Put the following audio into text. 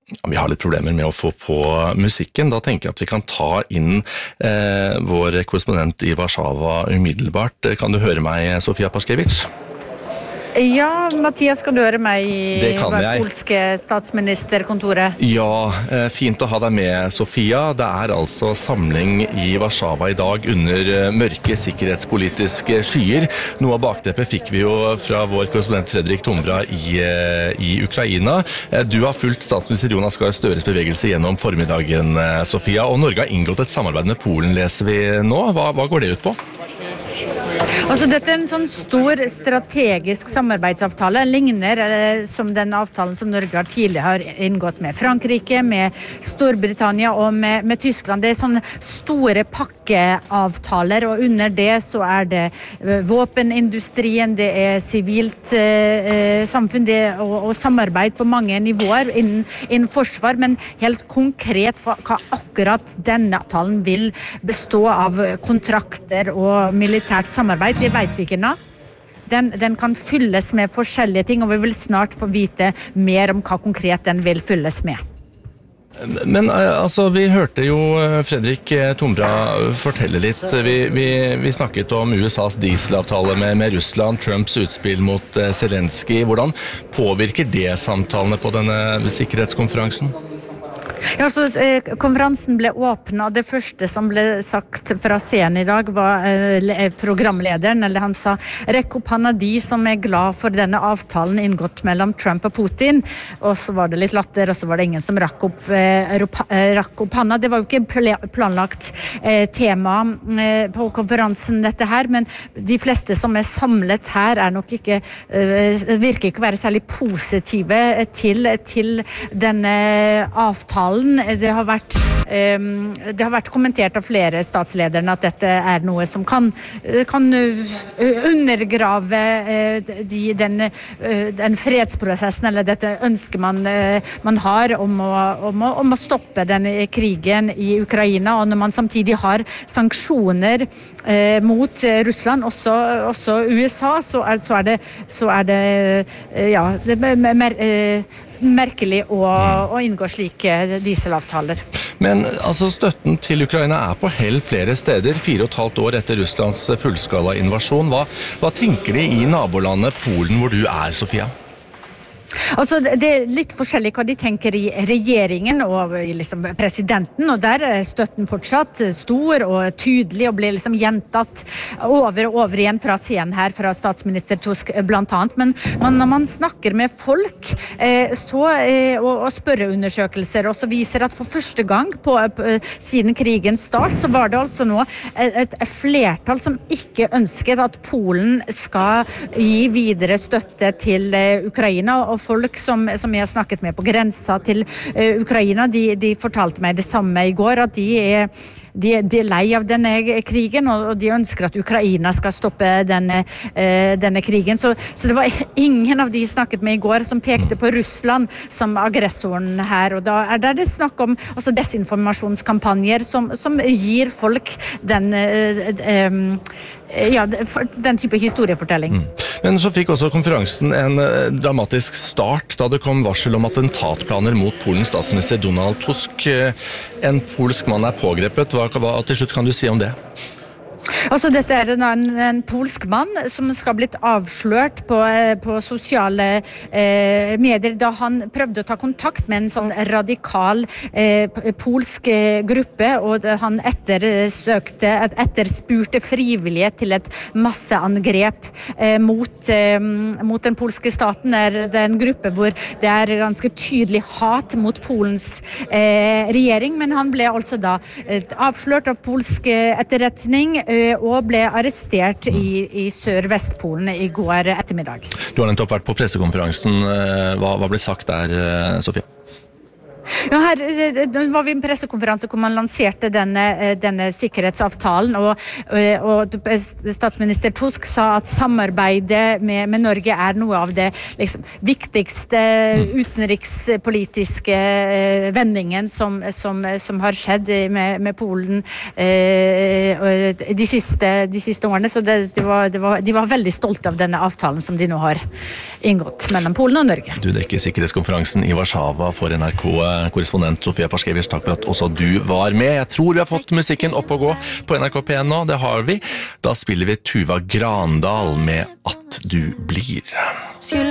Vi har litt problemer med å få på musikken. Da tenker jeg at vi kan ta inn vår korrespondent i Warszawa umiddelbart. Kan du høre meg, Sofia Paskevich? Ja, Mathias, kan du høre meg i det polske statsministerkontoret? Ja, fint å ha deg med, Sofia. Det altså samling i Warszawa i dag under mørke sikkerhetspolitiske skyer. Noe av bakteppet fikk vi jo fra vår korrespondent Fredrik Tombra i Ukraina. Du har fulgt statsminister Jonas Gahr Støres bevegelse gjennom formiddagen, Sofia, og Norge har inngått et samarbeid med Polen, leser vi nå. Hva går det ut på? Altså, dette en sånn stor strategisk samarbeidsavtale, ligner som den avtalen som Norge har tidligere har inngått med Frankrike, med Storbritannia og med Tyskland. Det sånne store pakkeavtaler, og under det så det våpenindustrien, det sivilt samfunn, og samarbeid på mange nivåer innen forsvar, men helt konkret hva akkurat denne avtalen vil bestå av kontrakter og militært samarbeid. Det vet vi ikke nå. Den kan fylles med forskjellige ting, og vi vil snart få vite mer om hva konkret den vil fylles med. Men altså, vi hørte jo Fredrik Tombra fortelle litt. Vi snakket om USAs dieselavtale med Russland, Trumps utspill mot Zelensky. Hvordan påvirker det samtalene på denne sikkerhetskonferansen? Ja, så konferansen ble åpnet, og det første som ble sagt fra scenen i dag var programlederen, eller han sa «Rekk opp handa de som glad for denne avtalen inngått mellom Trump og Putin», og så var det litt latter, og så var det ingen som rakk opp handa. Det var jo ikke planlagt tema på konferansen dette her, men de fleste som samlet her nok ikke, virker ikke å være særlig positive til denne avtalen. Det har vært kommentert av flere statsledere at dette noe som kan undergrave den fredsprosessen, eller dette ønsket man har om å stoppe denne krigen i Ukraina, og når man samtidig har sanksjoner mot Russland, også USA, så det merkelig å inngå slike dieselavtaler. Men altså, støtten til Ukraina på hell flere steder, 4,5 år etter Russlands fullskala invasjon. Hva tenker de i nabolandet Polen, hvor du Sofia? Altså, det litt forskjellig hva de tenker i regjeringen og liksom presidenten, og der støtten fortsatt stor og tydelig og blir liksom gjentatt over og over igjen fra scenen her, fra statsminister Tusk blant annet. Men når man snakker med folk og spørreundersøkelser, og så viser at for første gang siden krigens start, så var det altså nå et flertall som ikke ønsket at Polen skal gi videre støtte til Ukraina, og folk som jeg har snakket med på grensa til Ukraina, de fortalte meg det samme i går, at de lei av denne krigen, og de ønsker at Ukraina skal stoppe denne krigen. Så det var ingen av de snakket med i går som pekte på Russland som aggressoren her, og da det snakk om også desinformasjonskampanjer som gir folk den type historiefortelling. Men så fikk også konferansen en dramatisk start da det kom varsel om attentatplaner mot Polens statsminister Donald Tusk. En polsk mann pågrepet. Hva til slutt kan du si om det? Altså, dette en polsk mann som skal blitt avslørt på sosiale medier da han prøvde å ta kontakt med en sånn radikal polsk gruppe, og han etterspurte frivillighet til et masseangrep mot den polske staten. Det en gruppe hvor det ganske tydelig hat mot Polens regjering, men han ble altså da avslørt av polsk etterretning og ble arrestert i Sør-Vestpolen i går ettermiddag. Du har nettopp vært på pressekonferansen. Hva ble sagt der, Sofia? Ja, her var vi i en pressekonferanse hvor man lanserte denne sikkerhetsavtalen, og statsminister Tusk sa at samarbeidet med Norge noe av det liksom, viktigste utenrikspolitiske vendingen som har skjedd med Polen de siste årene, så de var veldig stolte av denne avtalen som de nå har inngått mellom Polen og Norge. Du dekker sikkerhetskonferansen i Warszawa for NRK-korrespondent Sofia Paskevich. Takk for at også du var med. Jeg tror vi har fått musikken opp og gå på NRK P1 nå, det har vi. Da spiller vi Tuva Grandal med At du blir.